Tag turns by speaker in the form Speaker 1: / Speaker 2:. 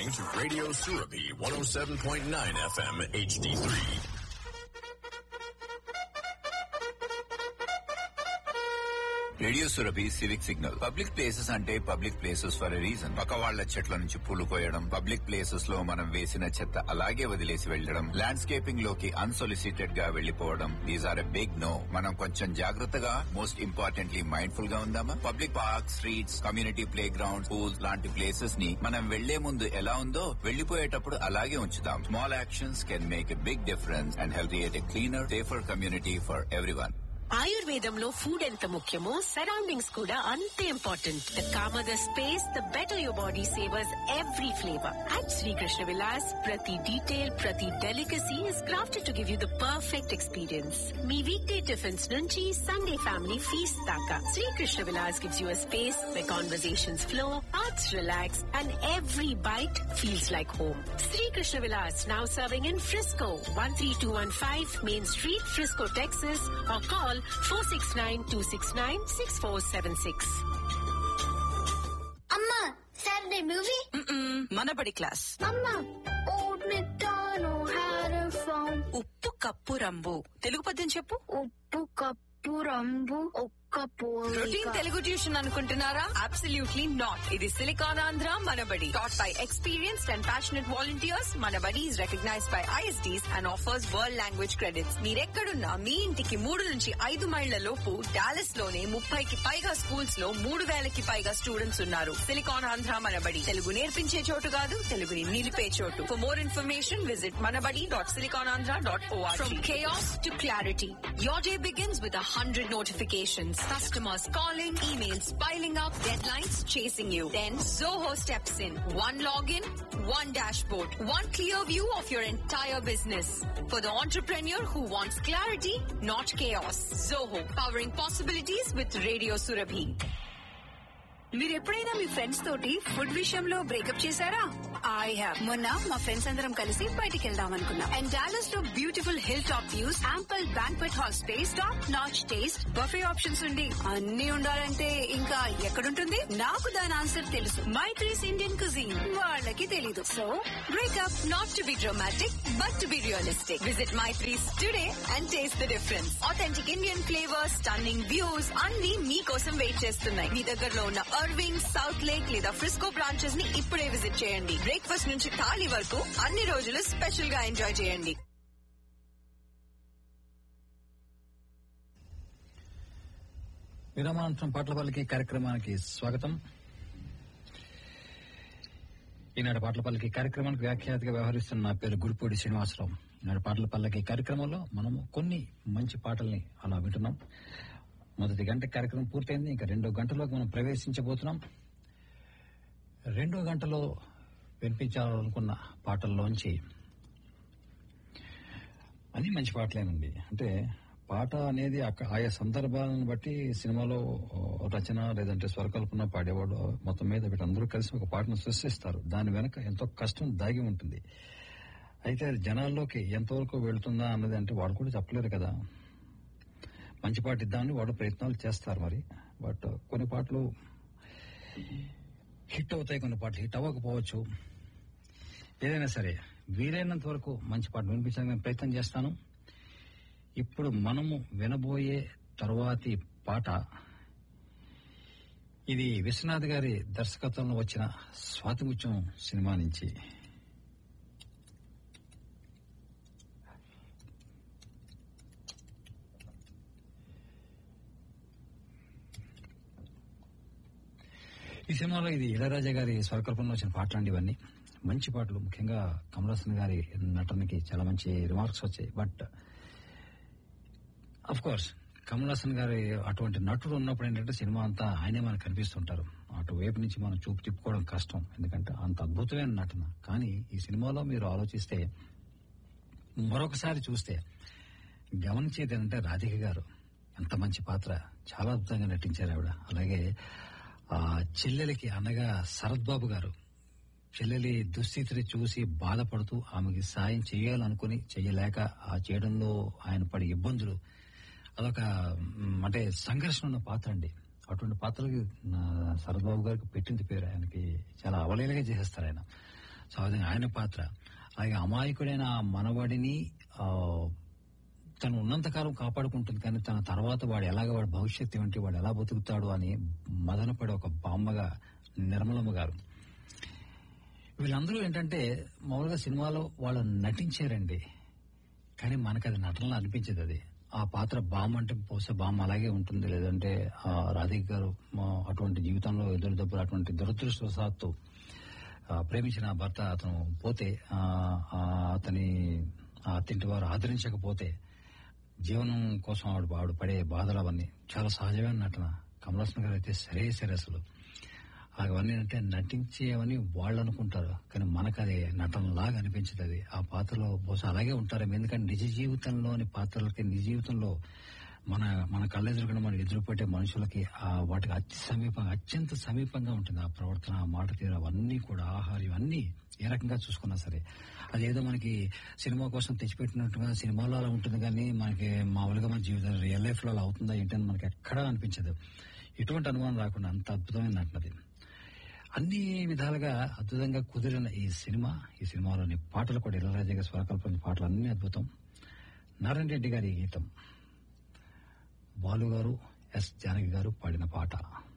Speaker 1: listening to Radio Surabhi 107.9 FM HD3.
Speaker 2: Radio Surabhi civic signal. Public places అంటే public places for a reason. పక్క వాళ్ల చెట్ల నుంచి పూలు కోయడం, పబ్లిక్ ప్లేసెస్ లో మనం వేసిన చెత్త అలాగే వదిలేసి వెళ్లడం, ల్యాండ్స్కేపింగ్ లోకి అన్సొలిసిటెడ్ గా వెళ్లిపోవడం, these are a big no. మనం కొంచెం జాగ్రత్తగా, మోస్ట్ ఇంపార్టెంట్లీ మైండ్ఫుల్ గా ఉందామా? Public park, streets, community play ground, schools లాంటి ప్లేసెస్ ని మనం వెళ్లే ముందు ఎలా ఉందో వెళ్లిపోయేటప్పుడు అలాగే ఉంచుదాం. Small actions can make a big difference and help create a cleaner, safer community for everyone.
Speaker 3: ఆయుర్వేదంలో ఫుడ్ ఎంత ముఖ్యమో సరౌండింగ్స్ కూడా అంతే important. The comer the space, the better your body savours every flavour. At Srikrishna Vilas ప్రతి detail, ప్రతి delicacy is crafted to give you the perfect experience. Me week day tiffins నుంచి Sunday family feast దాకా, Srikrishna Vilas gives you a space where conversations flow, hearts relax, and every bite feels like home. Srikrishna Vilas now serving in Frisco, 13215 Main Street, Frisco, Texas, or call 469-269-6476.
Speaker 4: అమ్మా Saturday movie
Speaker 5: మనబడి class.
Speaker 4: అమ్మా old McDonald had a form.
Speaker 5: ఉప్పు cup రంబు. Telugu పద్యం చెప్పు.
Speaker 4: ఉప్పు cup రంబు ఒక్క
Speaker 5: routine Telugu tuition అనుకుంటున్నారా? Absolutely not. ఇది silicon Andhra Manabadi. Taught by experienced and passionate volunteers. Manabadi is recognized by ISDs and offers world language credits. మీరెక్కడున్నా మీ ఇంటికి 3 నుంచి 5 మైళ్ల లోపు డాలస్ లోనే 30కి పైగా స్కూల్స్ లో 3,000కి పైగా స్టూడెంట్స్ ఉన్నారు. సిలికాన్ ఆంధ్ర మనబడి తెలుగు నేర్పించే చోటు కాదు, తెలుగుని నిలిపే చోటు. For more information, visit manabadi.siliconandhra.org. From chaos to clarity, your day begins with 100 notifications. Customers calling, emails piling up, deadlines chasing you. Then Zoho steps in. One login, one dashboard, one clear view of your entire business. For the entrepreneur who wants clarity, not chaos. Zoho, powering possibilities with Radio Surabhi. మీరు ఎప్పుడైనా మీ friends తోటి food విషయంలో breakup చేశారా? I have. మొన్న మా friends అందరం కలిసి బయటికి వెళ్దాం అనుకున్నాం. అండ్ డాలస్ లో beautiful hill top views, ample banquet hall space, top notch taste, buffet options ఉండి అన్ని ఉండాలంటే ఇంకా ఎక్కడుంటుంది? నాకు దాని ఆన్సర్ తెలుసు. Maitri's Indian cuisine. వాళ్ళకి తెలీదు. So breakup not to be dramatic but to be realistic. Visit Maitri's today and taste the difference. Authentic Indian flavours, stunning views అన్ని మీకోసం వెయిట్ చేస్తున్నాయి. మీ దగ్గరలో ఉన్న అర్వింగ్, సౌత్ లేక్ లేదా ఫ్రిస్కో బ్రాంచెస్ ని ఇప్పుడే విజిట్ చేయండి. బ్రేక్ఫాస్ట్ నుంచి థాలీ వరకు అన్ని రోజులు స్పెషల్ గా ఎంజాయ్ చేయండి.
Speaker 6: విరామానంతరం పాటల పల్లికి కార్యక్రమానికి స్వాగతం. ఈనాడు పాటల పల్లికి కార్యక్రమానికి వ్యాఖ్యాతగా వ్యవహరిస్తున్న నా పేరు గుడిపూడి శ్రీనివాసరావు. ఈనాడు పాటల పల్లికి కార్యక్రమంలో మనము కొన్ని మంచి పాటల్ని అలా వింటున్నాం. మొదటి గంట కార్యక్రమం పూర్తయింది. ఇంకా 2వ గంటలోకి మనం ప్రవేశించబోతున్నాం. 2వ గంటలో వినిపించాలనుకున్న పాటల్లోంచి అన్ని మంచి పాటలేనండి. అంటే పాట అనేది ఆయా సందర్భాలను బట్టి సినిమాలో రచన లేదంటే స్వరకల్పన పాడేవాడు మొత్తం మీద వీటందరూ కలిసి ఒక పాటను సృష్టిస్తారు. దాని వెనక ఎంతో కష్టం దాగి ఉంటుంది. అయితే అది జనాల్లోకి ఎంతవరకు వెళుతుందా అన్నది అంటే వాడు కూడా చెప్పలేరు కదా. మంచి పాట ఇద్దామని వాడు ప్రయత్నాలు చేస్తారు. మరి బట్ కొన్ని పాటలు హిట్ అవుతాయి, కొన్ని పాటలు హిట్ అవ్వకపోవచ్చు. ఏదైనా సరే వీలైనంత వరకు మంచి పాట వినిపించడానికి ప్రయత్నం చేస్తాను. ఇప్పుడు మనము వినబోయే తరువాతి పాట ఇది విశ్వనాథ్ గారి దర్శకత్వంలో వచ్చిన స్వాతిముత్యం సినిమా నుంచి. ఈ సినిమాలో ఇది ఇళయరాజా గారి స్వరకల్పనలో వచ్చిన పాటలు అండి. ఇవన్నీ మంచి పాటలు. ముఖ్యంగా కమల్ హాసన్ గారి నటనకి చాలా మంచి రిమార్క్స్ వచ్చాయి. But of course Kamal Haasan గారి అటువంటి నటుడు ఉన్నప్పుడు ఏంటంటే సినిమా అంతా ఆయనే మనకు కనిపిస్తుంటారు. అటువైపు నుంచి మనం చూపు తిప్పుకోవడం కష్టం, ఎందుకంటే అంత అద్భుతమైన నటన. కానీ ఈ సినిమాలో మీరు ఆలోచిస్తే, మరొకసారి చూస్తే గమనించేది ఏంటంటే రాధిక గారు ఎంత మంచి పాత్ర, చాలా అద్భుతంగా నటించారు ఆవిడ. అలాగే ఆ చెల్లెలికి అన్నగా శరత్ బాబు గారు చెల్లెలి దుస్థితిని చూసి బాధపడుతూ ఆమెకి సాయం చేయాలనుకుని చెయ్యలేక ఆ చేయడంలో ఆయన పడే ఇబ్బందులు, అదొక అంటే సంఘర్షణ ఉన్న పాత్ర అండి. అటువంటి పాత్రకి శరత్ బాబు గారికి పెట్టింది పేరు. ఆయనకి చాలా అవలీలగా చేసేస్తారు ఆయన. సహజంగా ఆయన పాత్ర. అలాగే అమాయకుడైన ఆ మనవడిని తను ఉన్నంతకాలం కాపాడుకుంటుంది, కానీ తన తర్వాత వాడి భవిష్యత్తు ఏమిటి, వాడు ఎలా బతుకుతాడు అని మదనపడే ఒక బామ్మగా నిర్మలమ్మ గారు. వీళ్ళందరూ ఏంటంటే మామూలుగా సినిమాలో వాళ్ళు నటించారండి, కానీ మనకు అది నటనలో అనిపించదు. అది ఆ పాత్ర బామ్మ అంటే బహుశా బామ్మ అలాగే ఉంటుంది, లేదంటే రాధిక గారు అటువంటి జీవితంలో ఎదురు దెబ్బలు, అటువంటి దురదృష్టవశాత్తు ప్రేమించిన భర్త అతను పోతే అతని అత్తింటి వారు ఆదరించకపోతే జీవనం కోసం ఆవిడ పడే బాధలు అవన్నీ చాలా సహజమైన నటన. కమల్ హాసన్ గారు అయితే సరే అసలు అవన్నీ అంటే నటించేవని వాళ్ళు అనుకుంటారు, కానీ మనకు అది నటనలాగా అనిపించదు. అది ఆ పాత్రలో బహుశా అలాగే ఉంటారేమో, ఎందుకంటే నిజ జీవితంలోని పాత్రలకి, నిజ జీవితంలో మన కళ్ళెదురుగా మనం ఎదురుపడే మనుషులకి వాటికి అత్యంత సమీపంగా ఉంటుంది ఆ ప్రవర్తన, ఆ మాట తీరు, అవన్నీ కూడా ఆహారం, ఇవన్నీ ఏ రకంగా చూసుకున్నా సరే అదేదో మనకి సినిమా కోసం తెచ్చిపెట్టినట్టుగా సినిమాలో అలా ఉంటుంది, కానీ మనకి మామూలుగా మన జీవితం రియల్ లైఫ్ లో అలా అవుతుందా ఏంటని మనకి ఎక్కడా అనిపించదు. ఎటువంటి అనుమానం రాకుండా అంత అద్భుతమైన నటనది. అన్ని విధాలుగా అద్భుతంగా కుదిరిన ఈ సినిమాలోని పాటలు కూడా ఇళయరాజా గారి స్వరకల్పన పాటలు అన్ని అద్భుతం. నారాయణ రెడ్డి గారి గీతం, బాలు గారు, ఎస్ జానకి గారు పాడిన పాట.